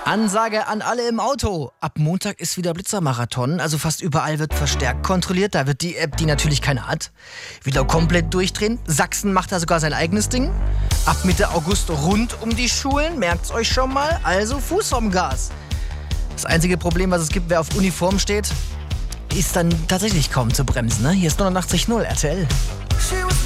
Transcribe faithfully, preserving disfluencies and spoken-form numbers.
Ansage an alle im Auto. Ab Montag ist wieder Blitzermarathon, also fast überall wird verstärkt kontrolliert. Da wird die App, die natürlich keine hat, wieder komplett durchdrehen. Sachsen macht da sogar sein eigenes Ding. Ab Mitte August rund um die Schulen, merkt's euch schon mal, also Fuß vom Gas. Das einzige Problem, was es gibt, wer auf Uniform steht, ist dann tatsächlich kaum zu bremsen. Ne? Hier ist neunundachtzig null R T L.